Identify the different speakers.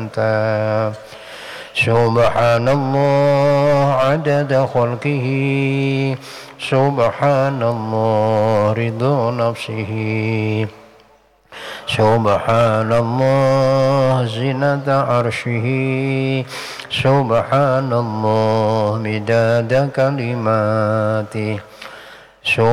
Speaker 1: أنت سبحان الله عدد خلقه سبحان الله رضا نفسه سبحان الله زنة عرشه سبحان الله مداد كلماته